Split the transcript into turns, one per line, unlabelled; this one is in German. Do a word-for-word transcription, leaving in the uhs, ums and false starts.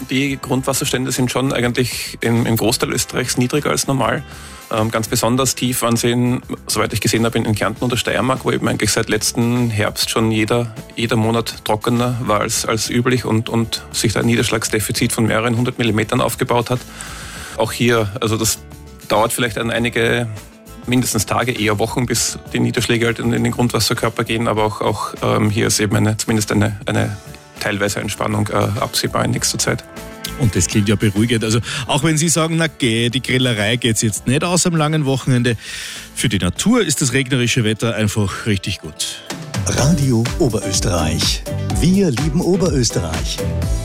die Grundwasserstände sind schon eigentlich im, im Großteil Österreichs niedriger als normal. Ähm, ganz besonders tief waren sie, in, soweit ich gesehen habe, in, in Kärnten und der Steiermark, wo eben eigentlich seit letzten Herbst schon jeder, jeder Monat trockener war als, als üblich und, und sich da ein Niederschlagsdefizit von mehreren hundert Millimetern aufgebaut hat. Auch hier, also das dauert vielleicht an einige mindestens Tage, eher Wochen, bis die Niederschläge halt in, in den Grundwasserkörper gehen, aber auch, auch ähm, hier ist eben eine, zumindest eine, eine teilweise Entspannung äh, absehbar in nächster Zeit.
Und das klingt ja beruhigend. Also auch wenn Sie sagen, na geh, die Grillerei geht's jetzt nicht aus am langen Wochenende, für die Natur ist das regnerische Wetter einfach richtig gut.
Radio Oberösterreich. Wir lieben Oberösterreich.